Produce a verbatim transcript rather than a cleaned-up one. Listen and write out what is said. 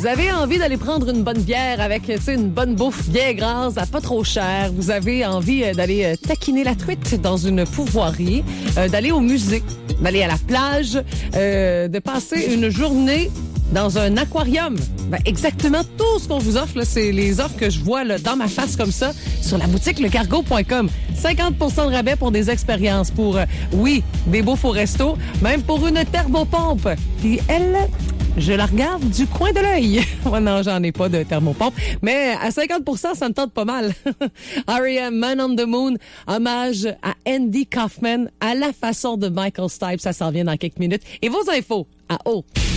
Vous avez envie d'aller prendre une bonne bière avec, tu sais, une bonne bouffe bien grasse, à pas trop cher. Vous avez envie d'aller taquiner la truite dans une pourvoirie, euh, d'aller au musée, d'aller à la plage, euh, de passer une journée dans un aquarium. Ben, exactement tout ce qu'on vous offre, là, c'est les offres que je vois là, dans ma face comme ça sur la boutique le cargo point com. cinquante pour cent de rabais pour des expériences, pour, euh, oui, des beaux faux restos, même pour une thermopompe. Puis elle, je la regarde du coin de l'œil. Oh non, j'en ai pas de thermopompe, mais à cinquante pour cent, ça me tente pas mal. R E M, Man on the Moon, hommage à Andy Kaufman, à la façon de Michael Stipe. Ça s'en vient dans quelques minutes. Et vos infos à O.